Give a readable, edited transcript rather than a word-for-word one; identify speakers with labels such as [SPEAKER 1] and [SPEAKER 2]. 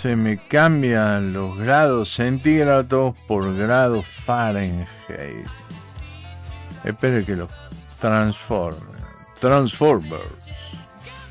[SPEAKER 1] Se me cambian los grados centígrados por grados Fahrenheit. Espere que los transforme. Transformers.